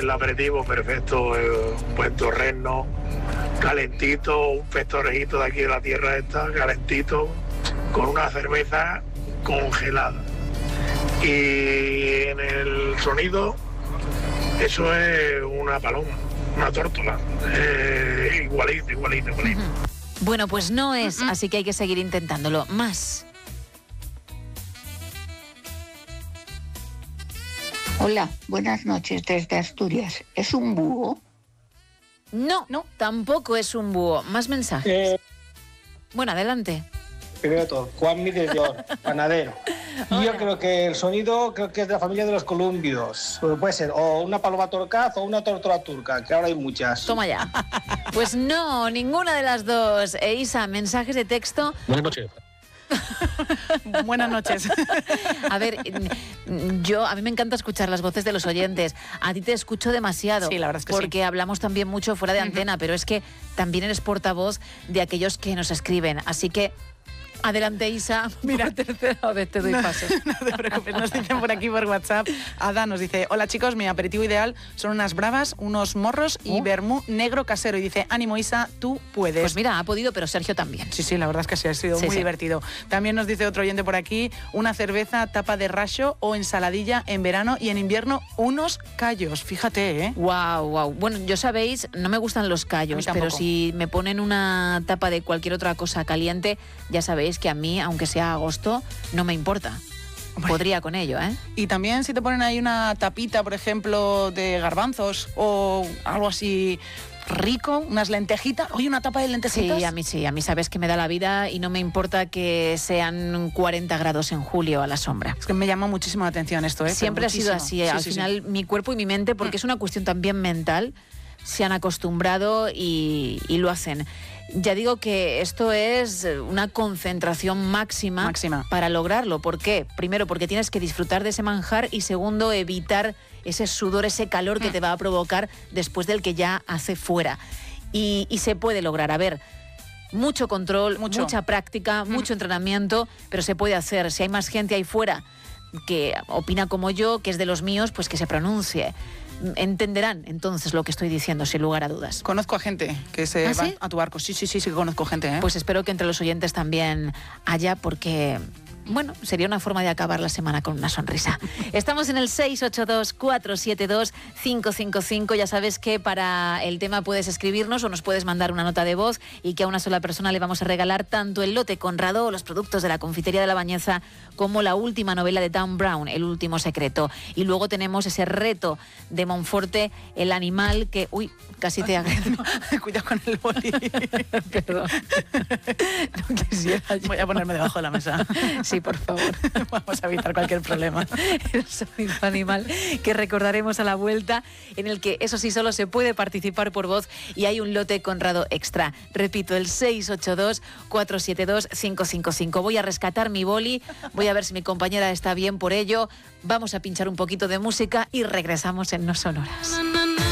el aperitivo perfecto, un buen torreno, calentito, un pestorejito de aquí de la tierra esta, calentito, con una cerveza congelada. Y en el sonido, eso es una paloma, una tórtola, igualito. Bueno, pues no es, así que hay que seguir intentándolo. Más. Hola, buenas noches desde Asturias. ¿Es un búho? No, tampoco es un búho. Más mensajes. Bueno, adelante. Primero de todo, Juanmi desde panadero. Y yo creo que el sonido es de la familia de los colúmbidos. Puede ser o una paloma torcaz o una tórtola turca, que ahora hay muchas. Toma ya. Pues no, ninguna de las dos. Isa, mensajes de texto. Buenas noches. Buenas noches. A ver, a mí me encanta escuchar las voces de los oyentes. A ti te escucho demasiado. Sí, la verdad es que porque hablamos también mucho fuera de antena, pero es que también eres portavoz de aquellos que nos escriben. Así que adelante, Isa. Mira, por tercera vez te doy paso. No te preocupes, nos dicen por aquí por WhatsApp. Ada nos dice: hola chicos, mi aperitivo ideal son unas bravas, unos morros y vermú negro casero. Y dice: ánimo Isa, tú puedes. Pues mira, ha podido, pero Sergio también. Sí, la verdad es que sí, ha sido muy divertido. También nos dice otro oyente por aquí: una cerveza tapa de racho o ensaladilla en verano, y en invierno unos callos. Fíjate, ¿eh? Wow. Bueno, yo sabéis, no me gustan los callos, pero si me ponen una tapa de cualquier otra cosa caliente, ya sabéis que a mí, aunque sea agosto, no me importa. Podría con ello, ¿eh? Y también si te ponen ahí una tapita, por ejemplo, de garbanzos o algo así rico, unas lentejitas. Oye, una tapa de lentejitas. Sí, a mí sabes que me da la vida y no me importa que sean 40 grados en julio a la sombra. Es que me llama muchísimo la atención esto, ¿eh? Siempre ha sido así. Al final, mi cuerpo y mi mente, porque es una cuestión también mental, se han acostumbrado y lo hacen. Ya digo que esto es una concentración máxima para lograrlo. ¿Por qué? Primero, porque tienes que disfrutar de ese manjar, y segundo, evitar ese sudor, ese calor que te va a provocar después del que ya hace fuera. Y se puede lograr. A ver, mucho control, mucha práctica, mucho entrenamiento, pero se puede hacer. Si hay más gente ahí fuera que opina como yo, que es de los míos, pues que se pronuncie. Entenderán entonces lo que estoy diciendo, sin lugar a dudas. Conozco a gente que se va a tu barco. Sí, conozco gente, ¿eh? Pues espero que entre los oyentes también haya, porque bueno, sería una forma de acabar la semana con una sonrisa. Estamos en el 682-472-555. Ya sabes que para el tema puedes escribirnos o nos puedes mandar una nota de voz, y que a una sola persona le vamos a regalar tanto el lote Conrado o los productos de la confitería de La Bañeza, como la última novela de Dan Brown, El último secreto. Y luego tenemos ese reto de Monforte, El animal que... Uy, casi te agredo. Cuidado con el boli. Perdón. No quisiera yo. Voy a ponerme debajo de la mesa. Sí, por favor. Vamos a evitar cualquier problema. El sonido animal que recordaremos a la vuelta, en el que, eso sí, solo se puede participar por voz, y hay un lote Conrado extra. Repito, el 682-472-555. Voy a rescatar mi boli, voy a ver si mi compañera está bien por ello. Vamos a pinchar un poquito de música y regresamos en No Sonoras.